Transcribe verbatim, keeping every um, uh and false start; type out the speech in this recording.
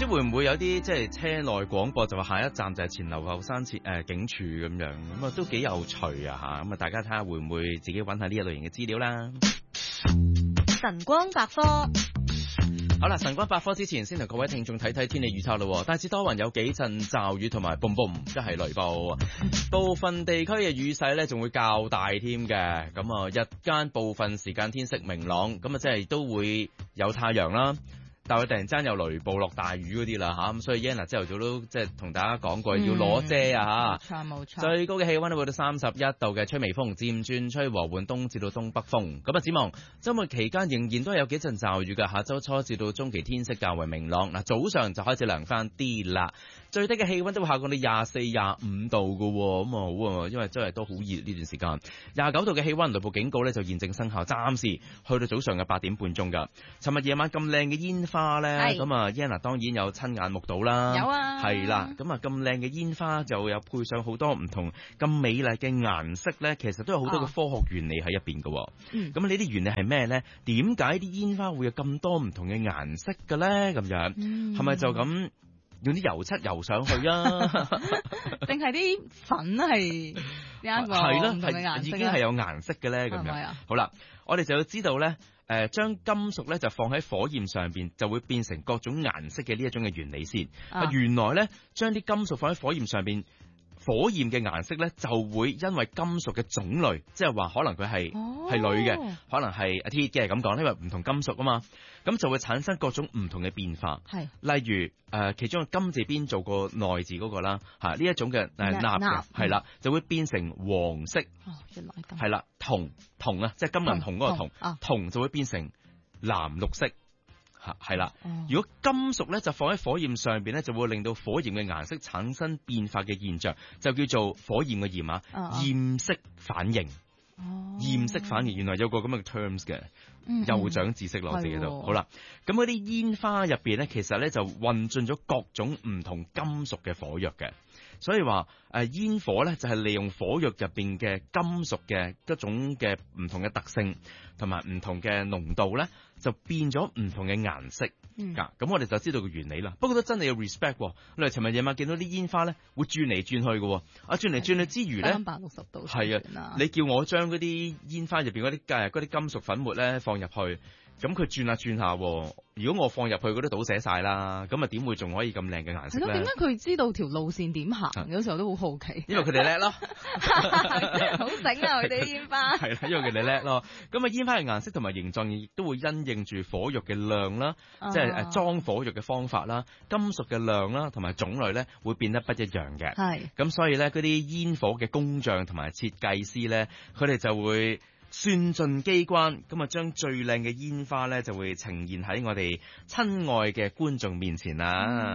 知會唔會有啲即係車內廣播就話下一站就係前流後山設誒警署咁樣，咁啊都幾有趣啊嚇，咁啊大家睇下會唔會自己揾下呢一類型嘅資料啦。 晨光百科。 好啦，晨光百科之前先同各位聽眾睇睇天氣預測咯。大致多雲，有幾陣驟雨同埋 boom boom，即係雷暴。部分地區嘅雨勢咧仲會較大添嘅。咁啊，日間部分時間天色明朗，咁啊即係都會有太陽啦。但係突然間有雷暴落大雨嗰啲啦嚇，咁所以 Yana 朝頭早都即係同大家講過、嗯、要攞遮啊嚇。 冇錯冇錯。最高嘅氣温都會到三十一度嘅，吹微風，漸轉吹和緩東至到東北風。咁啊，展望週末期間仍然都係有幾陣驟雨嘅，下週初至到中期天色較為明朗。嗱，早上就開始涼翻啲啦，最低嘅氣温都會下降到廿四、廿五度嘅喎，咁啊好啊，因為真係都好熱呢段時間。廿九度嘅氣温，雷暴警告咧就現正生效，暫時去到早上嘅八點半鐘㗎。尋日夜晚咁靚嘅煙花咧，咁啊 Yana 當然有親眼目睹啦， 有啊， 係啦，咁啊咁靚嘅煙花就有配上好多唔同咁美麗嘅顏色咧，其實都有好多嘅科學原理喺入邊嘅。嗯，咁呢啲原理係咩咧？點解啲煙花會有咁多唔同嘅顏色嘅咧？咁樣，係咪、嗯、就咁用啲油漆油上去啊？ 定係啲粉係呢一個係啦， 唔同嘅顏色， 已經係有顏色嘅咧？咁樣，啊、好啦，我哋就要知道咧。誒、呃、將金屬咧就放喺火焰上邊，就會變成各種顏色嘅呢一種嘅原理先。啊，原來咧將啲金屬放喺火焰上邊，火焰嘅顏色咧就會因為金屬嘅種類，即係話可能佢係係鋁嘅，可能係鐵嘅咁講，因為唔同金屬啊嘛，咁就會產生各種唔同嘅變化。係，例如誒、呃、其中個金字邊做個內字嗰個啦，嚇呢一種嘅誒鈉嘅係啦，就會變成黃色。哦，原來咁。係啦，銅銅啊，即係金銀銅嗰個銅，銅、銅就會變成藍綠色。係啦，如果金屬咧就放喺火焰上邊咧，就會令到火焰嘅顏色產生變化嘅現象，就叫做火焰嘅焰啊，焰色反應。哦，焰色反應原來有個咁嘅 terms 嘅，又長知識落自己度。好啦，咁嗰啲煙花入邊咧，其實咧就混進咗各種唔同金屬嘅火藥嘅。所以話誒煙火咧就係利用火藥入邊嘅金屬嘅一種嘅唔同嘅特性同埋唔同嘅濃度咧，就變咗唔同嘅顏色。嗯，咁、啊、我哋就知道個原理啦。不過都真係要 respect。例如尋日夜晚見到啲煙花咧，會轉嚟轉去嘅。啊，轉嚟轉去之餘咧，三百六十度。係啊，你叫我將嗰啲煙花入邊嗰啲誒嗰啲金屬粉末咧放入去。咁佢轉下轉下，如果我放入去嗰啲倒瀉晒啦，咁啊點會仲可以咁靚嘅顏色咧？係咯，點解佢知道條路線點行？有時候都好好奇。因為佢哋叻咯，好醒啊！佢哋啲煙花係啦，因為佢哋叻咯。咁啊，煙花嘅顏色同埋形狀亦都會因應住火藥嘅量啦，啊、即係誒裝火藥嘅方法啦、金屬嘅量啦同埋種類咧，會變得不一樣嘅。係咁，所以咧嗰啲煙火嘅工匠同埋設計師咧，佢哋就會算盡機關，咁啊將最靚嘅煙花咧就會呈現喺我哋親愛嘅觀眾面前啦。